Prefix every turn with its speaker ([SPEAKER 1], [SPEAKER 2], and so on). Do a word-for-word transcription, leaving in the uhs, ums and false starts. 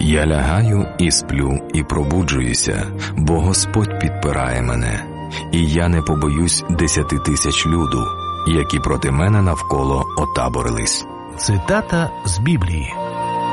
[SPEAKER 1] Я лягаю і сплю, і пробуджуюся, бо Господь підпирає мене, і я не побоюсь десяти тисяч люду, які проти мене навколо отаборились.
[SPEAKER 2] Цитата з Біблії.